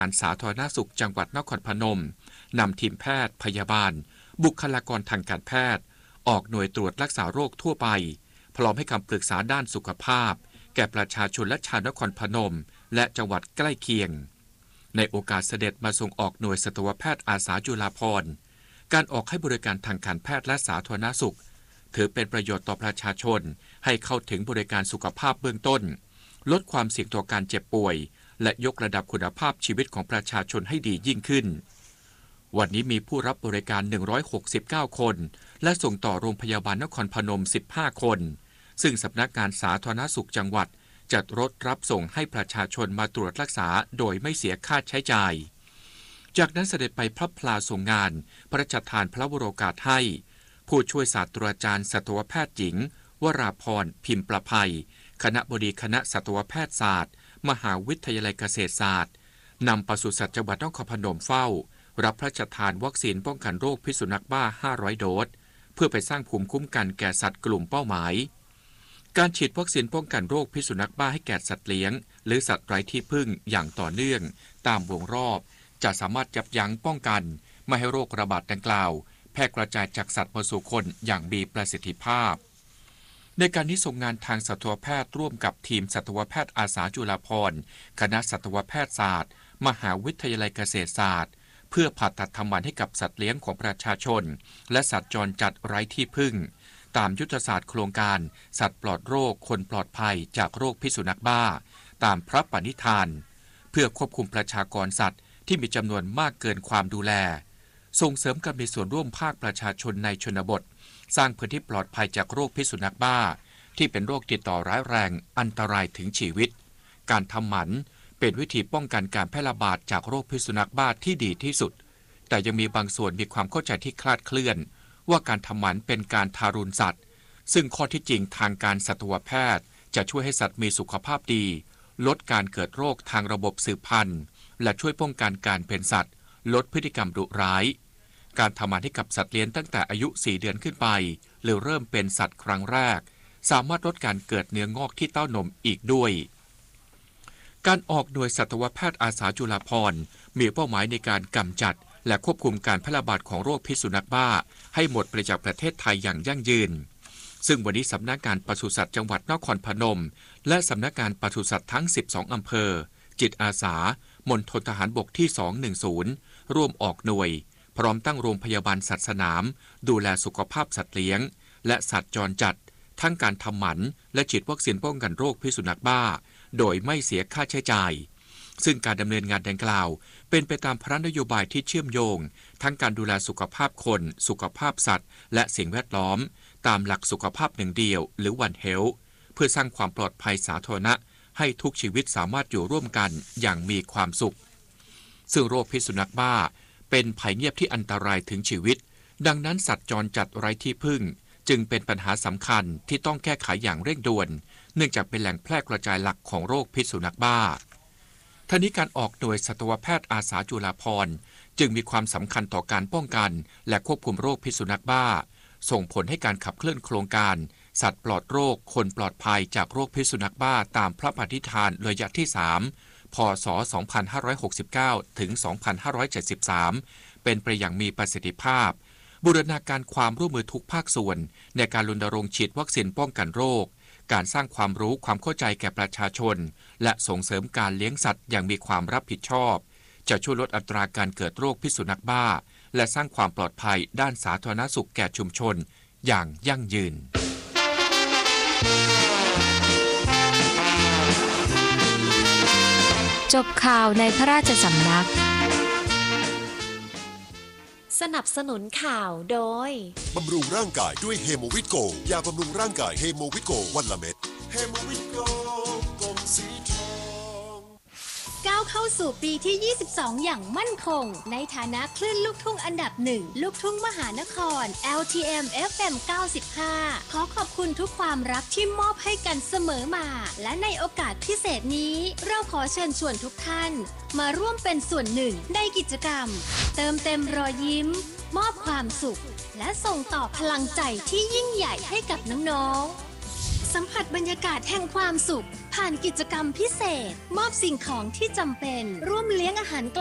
การสาธารณสุขจังหวัดนครพนมนำทีมแพทย์พยาบาลบุคลากรทางการแพทย์ออกหน่วยตรวจรักษาโรคทั่วไปพร้อมให้คำปรึกษาด้านสุขภาพแก่ประชาชนและชาวนครพนมและจังหวัดใกล้เคียงในโอกาสเสด็จมาทรงออกหน่วยสัตวแพทย์อาสาจุฬาภรณ์การออกให้บริการทางการแพทย์และสาธารณสุขถือเป็นประโยชน์ต่อประชาชนให้เข้าถึงบริการสุขภาพเบื้องต้นลดความเสี่ยงต่อการเจ็บป่วยและยกระดับคุณภาพชีวิตของประชาชนให้ดียิ่งขึ้นวันนี้มีผู้รับบริการ169คนและส่งต่อโรงพยาบาลนครพนม15คนซึ่งสำนักงานสาธารณสุขจังหวัดจัดรถรับส่งให้ประชาชนมาตรวจรักษาโดยไม่เสียค่าใช้จ่ายจากนั้นเสด็จไปพระพลาส่งงานพระราชทานพระวโรกาสให้ผู้ช่วยศาสตราจารย์สัตวแพทย์หญิงวราพรพิมพ์ประภัยคณบดีคณะสัตวแพทยศาสตร์มหาวิทยาลัยเกษตรศาสตร์นำปศุสัตว์จังหวัดนครพนมเฝ้ารับพระราชทานวัคซีนป้องกันโรคพิษสุนัขบ้า500โดสเพื่อไปสร้างภูมิคุ้มกันแก่สัตว์กลุ่มเป้าหมายการฉีดวัคซีนป้องกันโรคพิษสุนัขบ้าให้แก่สัตว์เลี้ยงหรือสัตว์ไร้ที่พึ่งอย่างต่อเนื่องตามวงรอบจะสามารถยับยั้งป้องกันไม่ให้โรคระบาดดังกล่าวแพร่กระจายจากสัตว์มาสู่คนอย่างมีประสิทธิภาพในการนี้ทรงงานทางสัตวแพทย์ร่วมกับทีมสัตวแพทย์อาสาจุฬาภรณ์คณะสัตวแพทยศาสตร์มหาวิทยาลัยเกษตรศาสตร์เพื่อผ่าตัดทำหมันให้กับสัตว์เลี้ยงของประชาชนและสัตว์จรจัดไร้ที่พึ่งตามยุทธศาสตร์โครงการสัตว์ปลอดโรคคนปลอดภัยจากโรคพิษสุนัขบ้าตามพระปณิธานเพื่อควบคุมประชากรสัตว์ที่มีจำนวนมากเกินความดูแลส่งเสริมการมีส่วนร่วมภาคประชาชนในชนบทสร้างพื้นที่ปลอดภัยจากโรคพิษสุนัขบ้าที่เป็นโรคติดต่อร้ายแรงอันตรายถึงชีวิตการทำหมันเป็นวิธีป้องกันการแพร่ระบาดจากโรคพิษสุนัขบ้าที่ดีที่สุดแต่ยังมีบางส่วนมีความเข้าใจที่คลาดเคลื่อนว่าการทำหมันเป็นการทารุณสัตว์ซึ่งข้อที่จริงทางการสัตวแพทย์จะช่วยให้สัตว์มีสุขภาพดีลดการเกิดโรคทางระบบสืบพันธุ์และช่วยป้องกันการเป็นสัตว์ลดพฤติกรรมดุร้ายการทำหมันให้กับสัตว์เลี้ยงตั้งแต่อายุ4เดือนขึ้นไปหรือเริ่มเป็นสัตว์ครั้งแรกสามารถลดการเกิดเนื้องอกที่เต้านมอีกด้วยการออกหน่วยสัตวแพทย์อาสาจุฬาภรณ์มีเป้าหมายในการกำจัดและควบคุมการแพร่ระบาดของโรคพิษสุนัขบ้าให้หมดไปจากประเทศไทยอย่างยั่งยืนซึ่งวันนี้สำนักงานปศุสัตว์จังหวัดนครพนมและสำนักงานปศุสัตว์ทั้ง12อำเภอจิตอาสามณฑลทหารบกที่210ร่วมออกหน่วยพร้อมตั้งโรงพยาบาลสัตว์สนามดูแลสุขภาพสัตว์เลี้ยงและสัตว์จรจัดทั้งการทำหมันและฉีดวัคซีนป้องกันโรคพิษสุนัขบ้าโดยไม่เสียค่าใช้จ่ายซึ่งการดำเนินงานดังกล่าวเป็นไปตามพระนโยบายที่เชื่อมโยงทั้งการดูแลสุขภาพคนสุขภาพสัตว์และสิ่งแวดล้อมตามหลักสุขภาพหนึ่งเดียวหรือ One Health เพื่อสร้างความปลอดภัยสาธารณะให้ทุกชีวิตสามารถอยู่ร่วมกันอย่างมีความสุขซึ่งโรคพิษสุนัขบ้าเป็นภัยเงียบที่อันตรายถึงชีวิตดังนั้นสัตว์จรจัดไร้ที่พึ่งจึงเป็นปัญหาสำคัญที่ต้องแก้ไขอย่างเร่งด่วนเนื่องจากเป็นแหล่งแพร่กระจายหลักของโรคพิษสุนัขบ้าทั้งนี้การออกหน่วยสัตวแพทย์อาสาจุฬาภรณ์จึงมีความสำคัญต่อการป้องกันและควบคุมโรคพิษสุนัขบ้าส่งผลให้การขับเคลื่อนโครงการสัตว์ปลอดโรคคนปลอดภัยจากโรคพิษสุนัขบ้าตามพระปฏิฐานระยะที่3พศ2569ถึง2573เป็นไปอย่างมีประสิทธิภาพบูรณาการความร่วมมือทุกภาคส่วนในการรณรงค์ฉีดวัคซีนป้องกันโรคการสร้างความรู้ความเข้าใจแก่ประชาชนและส่งเสริมการเลี้ยงสัตว์อย่างมีความรับผิดชอบจะช่วยลดอัตราการเกิดโรคพิษสุนัขบ้าและสร้างความปลอดภัยด้านสาธารณสุขแก่ชุมชนอย่างยั่งยืนจบข่าวในพระราชสำนักสนับสนุนข่าวโดยบำรุงร่างกายด้วยเฮโมวิตโกยาบำรุงร่างกายเฮโมวิตโกวันละเม็ดเฮโมวิตโกกลมสีทองก้าวเข้าสู่ปีที่ 22 อย่างมั่นคงในฐานะคลื่นลูกทุ่งอันดับหนึ่งลูกทุ่งมหานคร LTM FM 95 ขอขอบคุณทุกความรักที่มอบให้กันเสมอมาและในโอกาสพิเศษนี้เราขอเชิญชวนทุกท่านมาร่วมเป็นส่วนหนึ่งในกิจกรรมเติมเต็มรอยยิ้มมอบความสุขและส่งต่อพลังใจที่ยิ่งใหญ่ให้กับน้องๆสัมผัสบรรยากาศแห่งความสุขผ่านกิจกรรมพิเศษ มอบสิ่งของที่จำเป็น ร่วมเลี้ยงอาหาร